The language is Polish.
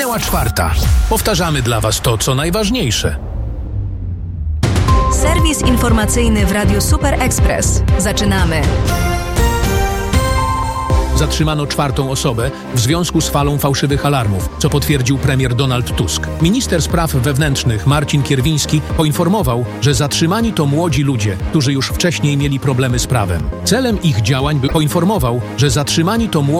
Minęła 4:00. Powtarzamy dla Was to, co najważniejsze. Serwis informacyjny w Radiu Super Express. Zaczynamy. Zatrzymano 4. osobę w związku z falą fałszywych alarmów, co potwierdził premier Donald Tusk. Minister spraw wewnętrznych Marcin Kierwiński poinformował, że zatrzymani to młodzi ludzie, którzy już wcześniej mieli problemy z prawem. Celem ich działań